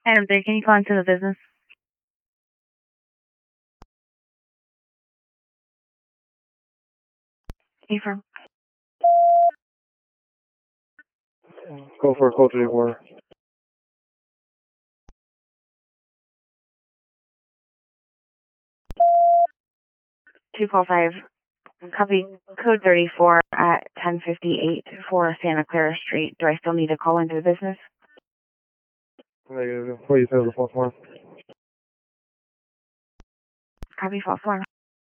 Item 3, can you call into the business? Affirm. Go for a code 34. 245. Copy code 34 at 1058 for Santa Clara Street. Do I still need to call into the business? Negative. Please have the false one. Copy false one.